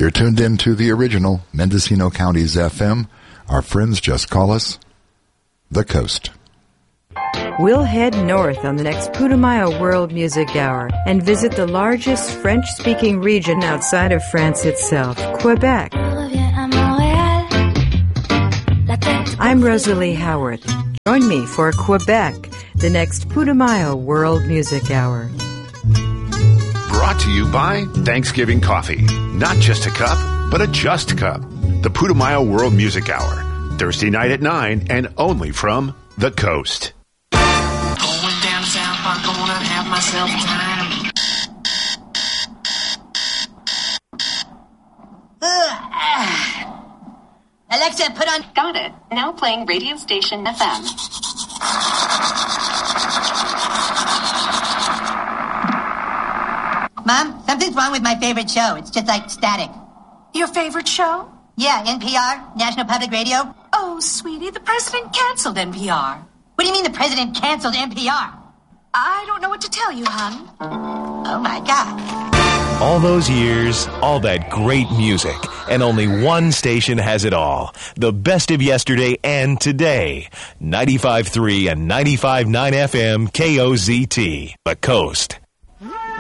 You're tuned in to the original Mendocino County's FM. Our friends just call us The Coast. We'll head north on the next Putumayo World Music Hour and visit the largest French-speaking region outside of France itself, Quebec. I'm Rosalie Howarth. Join me for Quebec, the next Putumayo World Music Hour. Brought to you by Thanksgiving Coffee. Not just a cup, but a just cup. The Putumayo World Music Hour. Thursday night at 9 and only from The Coast. Going down south, I'm gonna have myself time. Alexa, put on... Got it. Now playing radio station FM. Mom, something's wrong with my favorite show. It's just like static. Your favorite show? Yeah, NPR, National Public Radio. Oh, sweetie, the president canceled NPR. What do you mean the president canceled NPR? I don't know what to tell you, hon. Oh, my God. All those years, all that great music, and only one station has it all. The best of yesterday and today. 95.3 and 95.9 FM KOZT, The Coast.